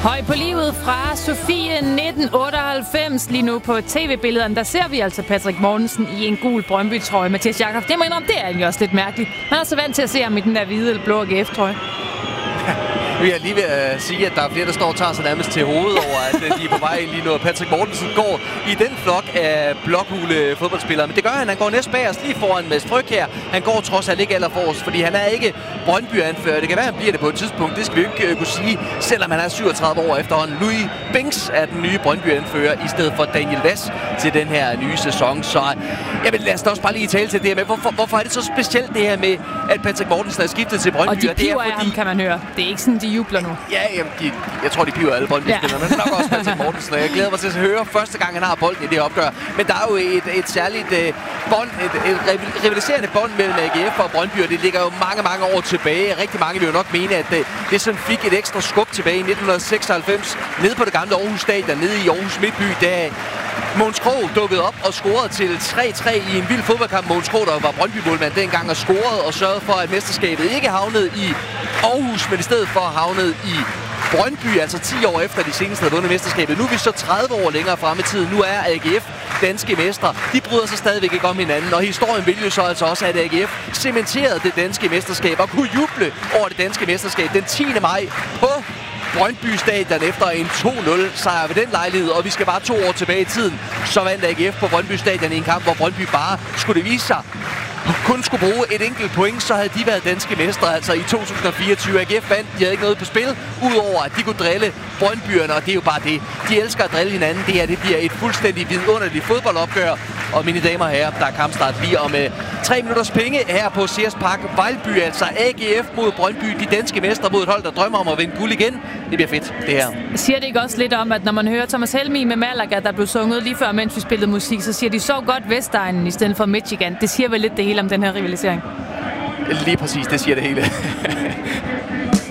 Høj på livet fra Sofie 1998. Lige nu på tv-billederne, der ser vi altså Patrick Mortensen i en gul Brøndby-trøje. Mathias Jakob, det må jeg indrømme, det er egentlig også lidt mærkeligt. Man er så vant til at se ham i den der hvide eller blå AGF-trøje. Vi er lige ved at sige, at der er flere, der står og tager sig nærmest til hovedet over, at de er på vej ind lige nu. Patrick Mortensen går i den flok af blokhule fodboldspillere. Men det gør han. Han går næst bagerst lige foran Mads Frøkjær. Han går trods alt ikke allerforrest, fordi han er ikke Brøndby-anfører. Det kan være, han bliver det på et tidspunkt. Det skal vi ikke kunne sige, selvom han er 37 år efterhånden. Louis Binks er den nye Brøndby-anfører i stedet for Daniel Vass til den her nye sæson. Så lad os da også bare lige tale til det her med, hvorfor er det så specielt det her med, at Patrick Mortensen er skiftet til Brøndby? Og de piver af ham, kan man høre. Det er ikke sådan, de jubler nu. Ja, jeg tror, de piver alle Brøndby-spillere, men nok også Patrick Mortensen. Jeg glæder mig til at høre første gang, han har bolden i det opgør. Men der er jo et særligt bånd, et rivaliserende bånd mellem AGF og Brøndby, og det ligger jo mange år tilbage. Rigtig mange vil jo nok mene, at det sådan fik et ekstra skub tilbage i 1996, nede på det gamle Aarhus Stadion, nede i Aarhus Midtby, da Mogens Krogh dukkede op og scorede til 3-3 i en vild fodboldkamp. Mogens Krogh, der var Brøndby-målmand dengang, og scorede og sørgede for, at mesterskabet ikke havnede i Aarhus, men i stedet for havnede i Brøndby, altså 10 år efter de seneste havde vundet mesterskabet. Nu er vi så 30 år længere frem i tiden. Nu er AGF danske mestre. De bryder sig stadigvæk ikke om hinanden, og historien vil jo så altså også, at AGF cementerede det danske mesterskab og kunne juble over det danske mesterskab den 10. maj på Brøndby Stadion efter en 2-0 sejr ved den lejlighed, og vi skal bare 2 år tilbage i tiden. Så vandt AGF på Brøndby Stadion i en kamp, hvor Brøndby bare skulle det vise sig kun skulle bruge et enkelt point, så havde de været danske mestre, altså i 2024. AGF vandt, de havde ikke noget på spil, udover at de kunne drille Brøndbyerne, og det er jo bare det. De elsker at drille hinanden. Det her, det bliver et fuldstændig vidunderligt fodboldopgør. Og mine damer og herrer, der er kampstart lige om 3 minutters penge her på Sears Park Vejlby. Altså AGF mod Brøndby, de danske mestre mod et hold, der drømmer om at vinde guld igen. Det bliver fedt, det her. Siger det ikke også lidt om, at når man hører Thomas Helmig med Malaga, der blev sunget lige før, mens vi spillede musik, så siger de så godt Vestegnen i stedet for Michigan. Det siger vel lidt det hele om den her rivalisering. Lige præcis, det siger det hele.